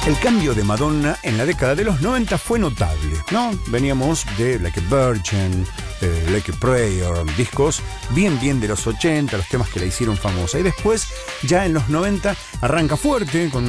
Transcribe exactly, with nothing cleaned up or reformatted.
El cambio de Madonna en la década de los noventa fue notable, ¿no? Veníamos de Like a Virgin, eh, Like a Prayer, discos bien bien de los ochenta, los temas que la hicieron famosa. Y después, ya en los noventa, arranca fuerte con